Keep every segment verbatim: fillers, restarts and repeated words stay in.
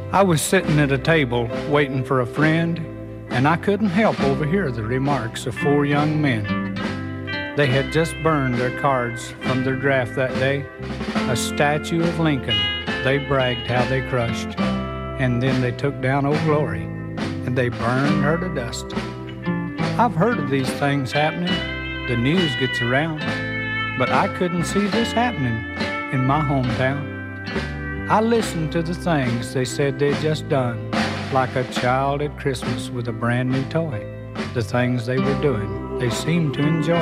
I was sitting at a table waiting for a friend, and I couldn't help overhear the remarks of four young men. They had just burned their cards from their draft that day, a statue of Lincoln they bragged how they crushed, and then they took down Old Glory, and they burned her to dust. I've heard of these things happening, the news gets around, but I couldn't see this happening in my hometown. I listened to the things they said they'd just done, like a child at Christmas with a brand new toy. The things they were doing, they seemed to enjoy.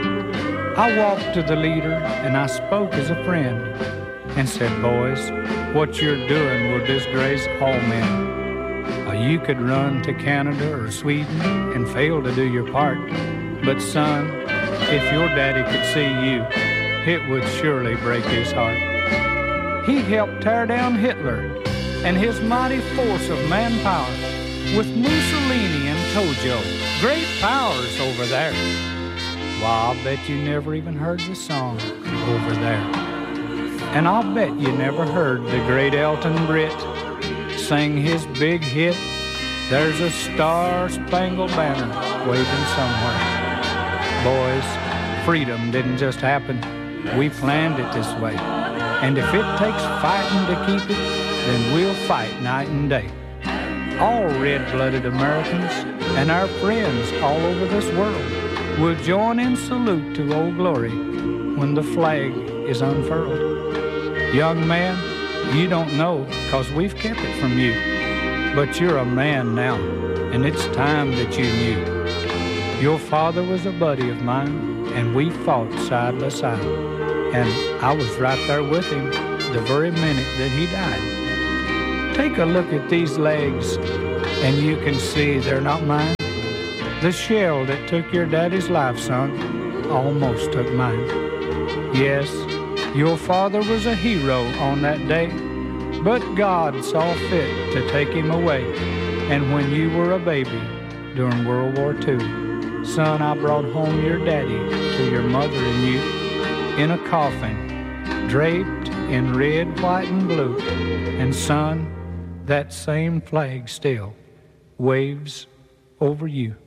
I walked to the leader and I spoke as a friend and said, boys, what you're doing will disgrace all men. Uh, you could run to Canada or Sweden and fail to do your part, but son, if your daddy could see you, it would surely break his heart. He helped tear down Hitler and his mighty force of manpower with Mussolini and Tojo, great powers over there. Well, I'll bet you never even heard the song Over There. And I'll bet you never heard the great Elton Britt sing his big hit, There's a Star-Spangled Banner Waving Somewhere. Boys, freedom didn't just happen. We planned it this way. And if it takes fighting to keep it, then we'll fight night and day. All red-blooded Americans and our friends all over this world will join in salute to Old Glory when the flag is unfurled. Young man, you don't know because we've kept it from you, but you're a man now, and it's time that you knew. Your father was a buddy of mine, and we fought side by side. And I was right there with him the very minute that he died. Take a look at these legs, and you can see they're not mine. The shell that took your daddy's life, son, almost took mine. Yes, your father was a hero on that day, but God saw fit to take him away. And when you were a baby during World War Two, son, I brought home your daddy to your mother and you, in a coffin, draped in red, white, and blue. And son, that same flag still waves over you.